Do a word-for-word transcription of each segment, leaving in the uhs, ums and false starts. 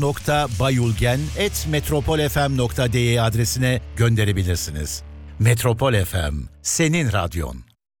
nokta bayulgen et metropolfm nokta de adresine gönderebilirsiniz. Metropol F M, senin radyon.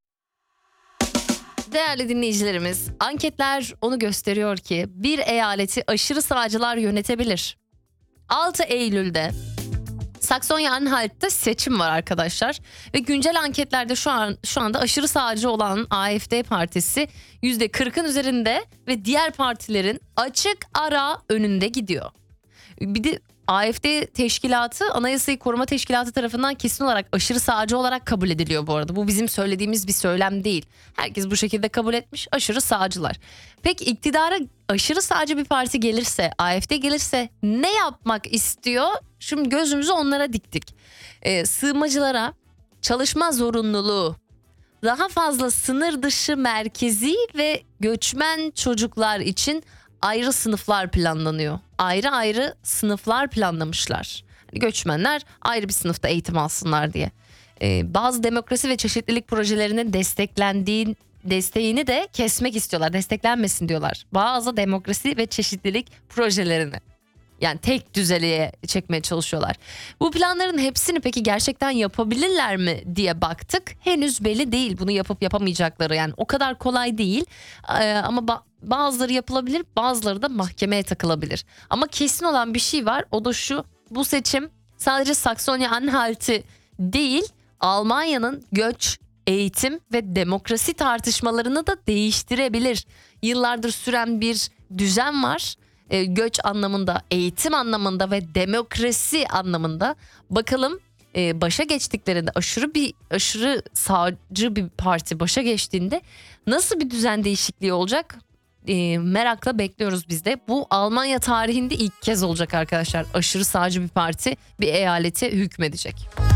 Değerli dinleyicilerimiz, anketler onu gösteriyor ki bir eyaleti aşırı sağcılar yönetebilir. altı Eylül'de Saksonya-Anhalt'ta seçim var arkadaşlar ve güncel anketlerde şu an şu anda aşırı sağcı olan A F D partisi yüzde kırkın üzerinde ve diğer partilerin açık ara önünde gidiyor. Bir de A F D teşkilatı Anayasayı Koruma Teşkilatı tarafından kesin olarak aşırı sağcı olarak kabul ediliyor bu arada. Bu bizim söylediğimiz bir söylem değil. Herkes bu şekilde kabul etmiş, aşırı sağcılar. Peki iktidara aşırı sağcı bir parti gelirse, A F D gelirse ne yapmak istiyor? Şimdi gözümüzü onlara diktik. Ee, sığınmacılara çalışma zorunluluğu, daha fazla sınır dışı merkezi ve göçmen çocuklar için ayrı sınıflar planlanıyor. Ayrı ayrı sınıflar planlamışlar. Göçmenler ayrı bir sınıfta eğitim alsınlar diye. Ee, bazı demokrasi ve çeşitlilik projelerinin desteklendiği desteğini de kesmek istiyorlar. Desteklenmesin diyorlar. Bazı demokrasi ve çeşitlilik projelerini. Yani tek düzeliğe çekmeye çalışıyorlar. Bu planların hepsini peki gerçekten yapabilirler mi diye baktık. Henüz belli değil bunu yapıp yapamayacakları. Yani o kadar kolay değil. Ee, ama ba- bazıları yapılabilir, bazıları da mahkemeye takılabilir. Ama kesin olan bir şey var. O da şu: bu seçim sadece Saksonya-Anhalt'ı değil, Almanya'nın göç, eğitim ve demokrasi tartışmalarını da değiştirebilir. Yıllardır süren bir düzen var. E, göç anlamında, eğitim anlamında ve demokrasi anlamında. Bakalım e, başa geçtiklerinde, aşırı bir aşırı sağcı bir parti başa geçtiğinde nasıl bir düzen değişikliği olacak? E, merakla bekliyoruz biz de. Bu Almanya tarihinde ilk kez olacak arkadaşlar. Aşırı sağcı bir parti bir eyalete hükmedecek.